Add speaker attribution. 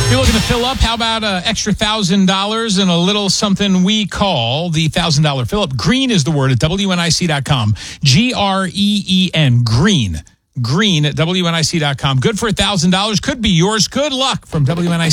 Speaker 1: You're looking to fill up? How about an extra $1,000 and a little something we call the $1,000 fill-up? Green is the word at WNIC.com. Green. Green. Green at WNIC.com. Good for $1,000. Could be yours. Good luck from WNIC.